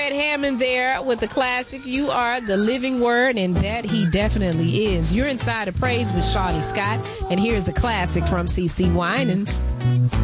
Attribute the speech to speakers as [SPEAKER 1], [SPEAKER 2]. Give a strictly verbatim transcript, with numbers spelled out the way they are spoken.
[SPEAKER 1] Fred Hammond there with the classic, You Are the Living Word, and that he definitely is. You're inside of Praise with Shawnee Scott, and here's the classic from C C Winans.